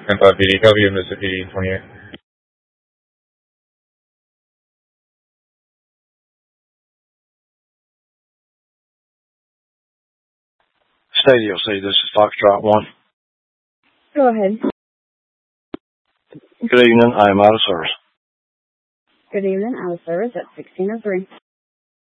10-5 PD, copy you, Mississippi 28. Stadio, say this is Foxtrot 1. Go ahead. Good evening, I am out of service. Good evening, out of service at 1603.